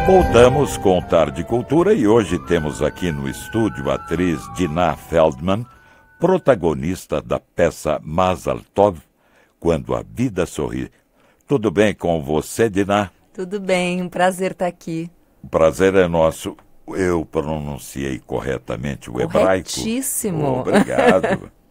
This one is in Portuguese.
Voltamos com Tarde Cultura e hoje temos aqui no estúdio a atriz Dinah Feldman, protagonista da peça Mazal Tov, Quando a Vida Sorri. Tudo bem com você, Dinah? Tudo bem, um prazer estar aqui. O prazer é nosso. Eu pronunciei corretamente o hebraico? Corretíssimo. Obrigado.